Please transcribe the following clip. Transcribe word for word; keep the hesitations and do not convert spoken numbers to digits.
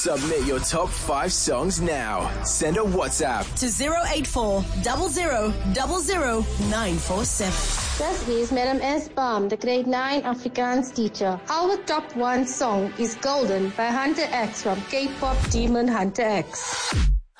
Submit your top five songs now. Send a WhatsApp to zero eight four zero zero zero zero nine four seven. This is Madam S. Baum, the grade nine Afrikaans teacher. Our top one song is Golden by Hunter X from K-pop Demon Hunter X.